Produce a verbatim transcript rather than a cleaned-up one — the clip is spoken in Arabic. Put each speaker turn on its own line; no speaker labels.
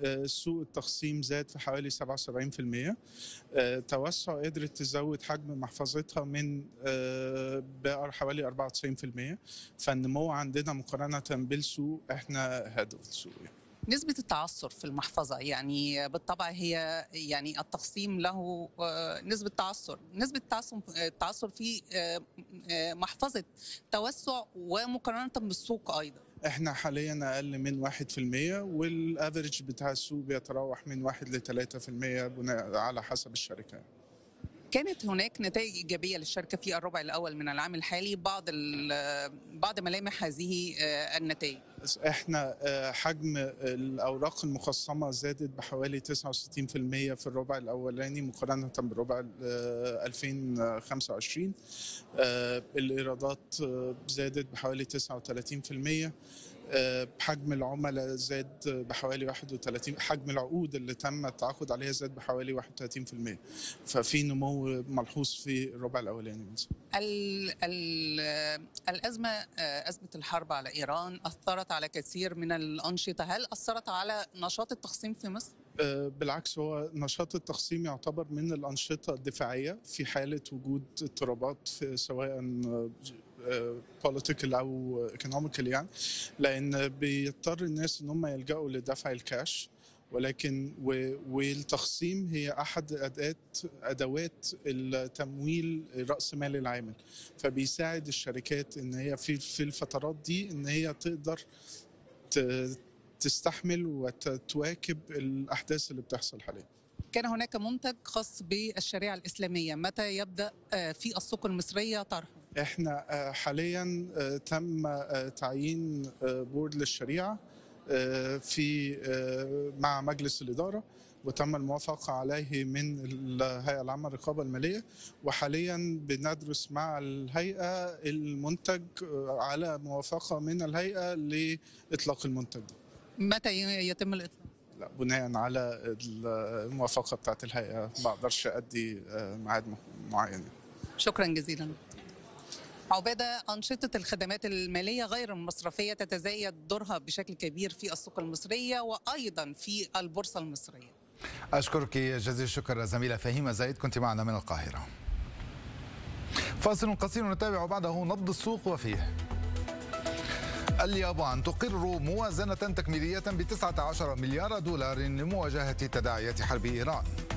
آه، سوق التخصيم زاد في حوالي سبعة وسبعين بالمئة. آه، توسع قدرت تزود حجم محفظتها من آه، بقى حوالي أربعة وتسعين بالمئة. فالنمو عندنا مقارنة بالسوق احنا هدف السوق يعني.
نسبة التعثر في المحفظة يعني بالطبع هي يعني التقسيم له آه، نسبة تعثر نسبة التعثر التعثر في آه، آه، محفظة توسع ومقارنة بالسوق أيضا.
احنا حاليا اقل من واحد في المية، والافرج بتاع السوق بيتراوح من واحد لثلاثة في المية بناء على حسب الشركة.
كانت هناك نتائج إيجابية للشركة في الربع الأول من العام الحالي، بعض بعض ملامح هذه آه، النتائج.
احنا آه، حجم الاوراق المخصمه زادت بحوالي تسعة وستين بالمئة في الربع الاولاني مقارنه بالربع آه، ألفين وخمسة وعشرين. آه، الايرادات آه، زادت بحوالي تسعة وثلاثين بالمئة. آه، حجم العملاء زاد بحوالي واحد وثلاثين، حجم العقود اللي تم التعاقد عليها زاد بحوالي واحد وثلاثين بالمئة. ففي نمو ملحوظ في الربع الاولاني.
ال ال الأزمة آه، أزمة الحرب على إيران أثرت على كثير من الأنشطة، هل أثرت على نشاط التخصيم في مصر؟
آه، بالعكس، هو نشاط التخصيم يعتبر من الأنشطة الدفاعية في حالة وجود اضطرابات في سواء بوليتيكال أو ايكونوميكال يعني، لأن بيضطر الناس إن هم يلجأوا لدفع الكاش. ولكن والتخصيم هي أحد أدوات أدوات التمويل رأس مال العامل، فبيساعد الشركات إن هي في في الفترات دي إن هي تقدر تستحمل وتواكب الأحداث اللي بتحصل حاليا.
كان هناك منتج خاص بالشريعة الإسلامية، متى يبدأ في السوق المصرية طرحه؟
احنا حاليا تم تعيين بورد للشريعة في مع مجلس الإدارة، وتم الموافقة عليه من الهيئة العامة للرقابة المالية، وحاليا بندرس مع الهيئة المنتج على موافقة من الهيئة لإطلاق المنتج ده.
متى يتم الإطلاق؟
لا، بناء على الموافقة بتاعت الهيئة ما أقدرش أدي ميعاد معين.
شكرا جزيلا. عبادة، أنشطة الخدمات المالية غير المصرفية تتزايد دورها بشكل كبير في السوق المصرية وأيضا في البورصة المصرية.
أشكرك جزيل الشكر زميلة فهيمة زايد، كنت معنا من القاهرة. فاصل قصير نتابع بعده نبض السوق وفيه: اليابان تقر موازنة تكميلية ب تسعة عشر مليار دولار لمواجهة تداعيات حرب إيران.